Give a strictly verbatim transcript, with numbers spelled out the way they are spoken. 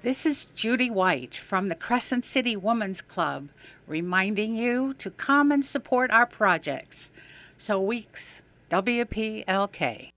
This is Judy White from the Crescent City Women's Club, reminding you to come and support our projects. So, Weeks, W P L K.